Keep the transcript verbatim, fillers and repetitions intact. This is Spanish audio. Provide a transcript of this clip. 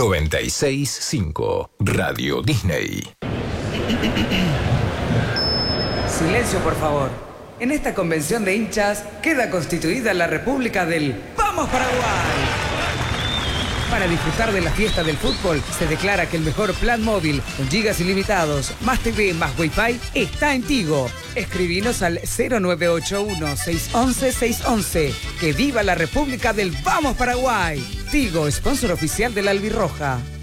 noventa y seis punto cinco Radio Disney. Silencio, por favor. En esta convención de hinchas queda constituida la República del ¡Vamos Paraguay! Para disfrutar de la fiesta del fútbol, se declara que el mejor plan móvil con gigas ilimitados, más T V, más Wi-Fi, está en Tigo. Escribinos al cero nueve ocho uno, seis uno uno, seis uno uno. ¡Que viva la República del Vamos Paraguay! Tigo, sponsor oficial de la Albirroja.